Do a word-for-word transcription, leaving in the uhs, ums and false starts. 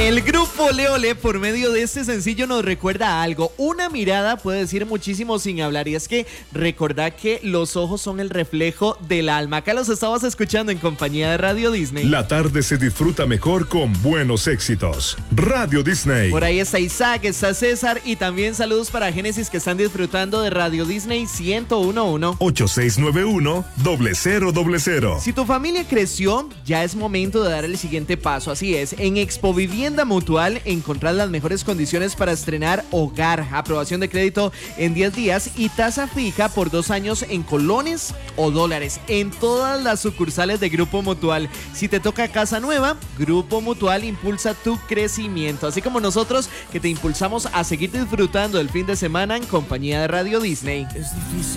El grupo Ole Ole, por medio de este sencillo, nos recuerda algo. Una mirada puede decir muchísimo sin hablar, y es que recordá que los ojos son el reflejo del alma. Acá los estabas escuchando en compañía de Radio Disney. La tarde se disfruta mejor con buenos éxitos. Radio Disney. Por ahí está Isaac, está César, y también saludos para Génesis, que están disfrutando de Radio Disney ciento uno punto uno. ocho seis nueve uno, cero cero cero cero. Si tu familia creció, ya es momento de dar el siguiente paso. Así es, en Expo Vivienda Mutual encontrás las mejores condiciones para estrenar hogar, aprobación de crédito en diez días y tasa fija por dos años en colones o dólares en todas las sucursales de Grupo Mutual. Si te toca casa nueva, Grupo Mutual impulsa tu crecimiento, así como nosotros, que te impulsamos a seguir disfrutando el fin de semana en compañía de Radio Disney. Es difícil